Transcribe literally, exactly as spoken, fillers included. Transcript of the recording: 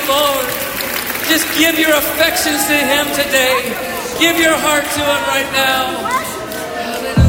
Lord. Just give your affections to him today. Give your heart to him right now.